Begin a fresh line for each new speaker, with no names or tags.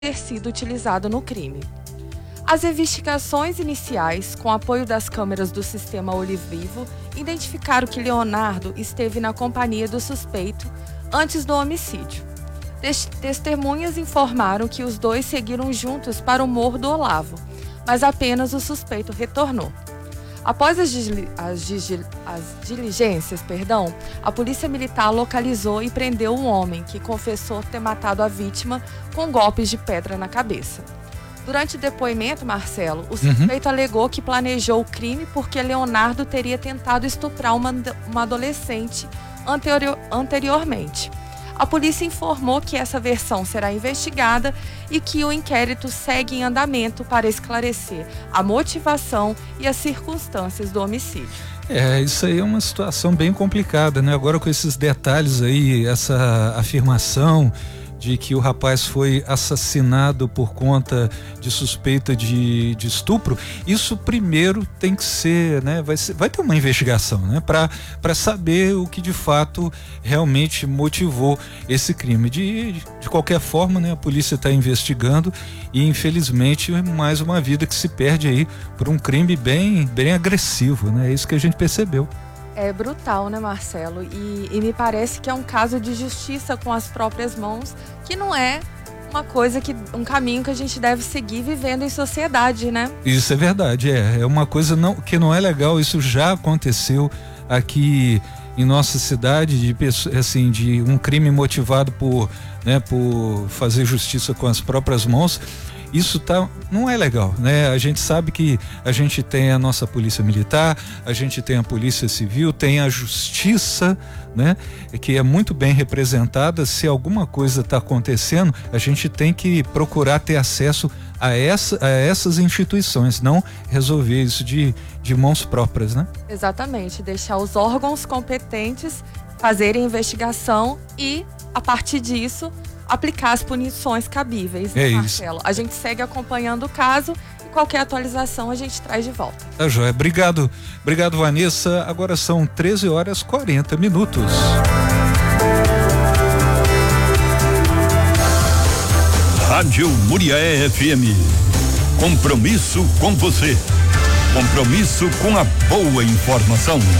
ter sido utilizado no crime. As investigações iniciais, com apoio das câmeras do sistema Olho Vivo, identificaram que Leonardo esteve na companhia do suspeito antes do homicídio. Testemunhas informaram que os dois seguiram juntos para o Morro do Olavo, mas apenas o suspeito retornou. Após as diligências, a polícia militar localizou e prendeu um homem que confessou ter matado a vítima com golpes de pedra na cabeça. Durante o depoimento, Marcelo, o suspeito alegou que planejou o crime porque Leonardo teria tentado estuprar uma adolescente anteriormente. A polícia informou que essa versão será investigada e que o inquérito segue em andamento para esclarecer a motivação e as circunstâncias do homicídio.
Isso aí é uma situação bem complicada, né? Agora com esses detalhes aí, essa afirmação de que o rapaz foi assassinado por conta de suspeita de estupro, isso primeiro tem que ser, né? Vai ter uma investigação, né? Para saber o que de fato realmente motivou esse crime. De qualquer forma, né? A polícia está investigando e infelizmente mais uma vida que se perde aí por um crime bem agressivo, né? É isso que a gente percebeu.
É brutal, né, Marcelo? E me parece que é um caso de justiça com as próprias mãos, que não é um caminho que a gente deve seguir vivendo em sociedade, né?
Isso é verdade, é uma coisa que não é legal. Isso já aconteceu aqui em nossa cidade, de um crime motivado por fazer justiça com as próprias mãos. Isso não é legal, né? A gente sabe que a gente tem a nossa polícia militar, a gente tem a polícia civil, tem a justiça, né? Que é muito bem representada. Se alguma coisa está acontecendo, a gente tem que procurar ter acesso a essas instituições, não resolver isso de mãos próprias, né?
Exatamente, deixar os órgãos competentes fazerem investigação e, a partir disso, aplicar as punições cabíveis, né, Marcelo?
Isso.
A gente segue acompanhando o caso e qualquer atualização a gente traz de volta.
Tá joia. Obrigado, Vanessa. Agora são 13h40.
Rádio Muriaé FM. Compromisso com você. Compromisso com a boa informação.